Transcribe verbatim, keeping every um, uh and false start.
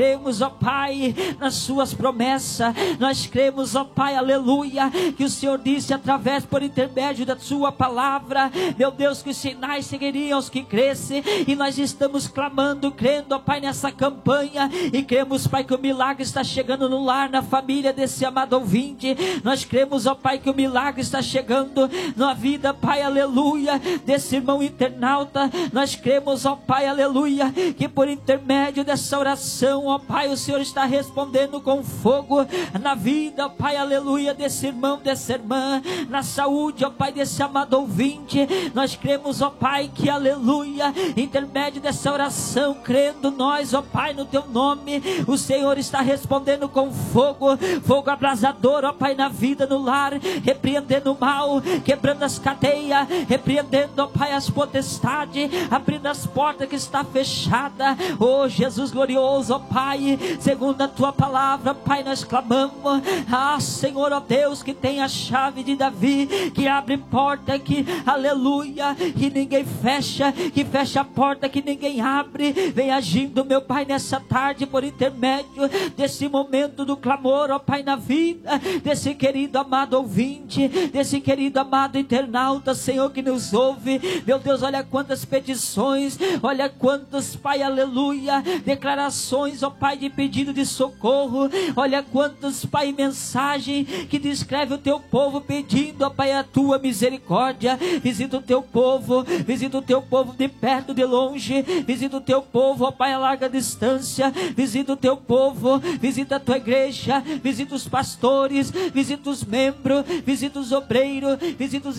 cremos, ó Pai, nas suas promessas. Nós cremos, ó Pai, aleluia, que o Senhor disse através, por intermédio da sua palavra, meu Deus, que os sinais seguiriam aos que crescem. E nós estamos clamando, crendo, ó Pai, nessa campanha. E cremos, Pai, que o milagre está chegando no lar, na família desse amado ouvinte. Nós cremos, ó Pai, que o milagre está chegando na vida, Pai, aleluia, desse irmão internauta. Nós cremos, ó Pai, aleluia, que por intermédio dessa oração, ó Pai, o Senhor está respondendo com fogo na vida, ó Pai, aleluia, desse irmão, dessa irmã, na saúde, ó Pai, desse amado ouvinte. Nós cremos, ó Pai, que aleluia, intermédio dessa oração, crendo nós, ó Pai, no teu nome, o Senhor está respondendo com fogo, fogo abrasador, ó Pai, na vida, no lar, repreendendo o mal, quebrando as cadeias, repreendendo, ó Pai, as potestades, abrindo as portas que está fechada. Oh Jesus glorioso, ó Pai, segundo a tua palavra, Pai, nós clamamos, ah Senhor, ó Deus, que tem a chave de Davi, que abre porta, que aleluia, que ninguém fecha, que fecha a porta que ninguém abre. Vem agindo, meu Pai, nessa tarde, por intermédio desse momento do clamor, ó Pai, na vida desse querido amado ouvinte, desse querido amado internauta, Senhor, que nos ouve. Meu Deus, olha quantas petições, olha quantas, Pai, aleluia, declarações, ó Pai, de pedido de socorro. Olha quantas, Pai, mensagem que descreve o teu povo pedindo, ó Pai, a tua misericórdia. Visita o teu povo, visita o teu povo de perto, de longe, visita o teu povo, ó Pai, a larga distância, visita o teu povo, visita a tua igreja, visita os pastores, visita os membros, visita os obreiros, visita os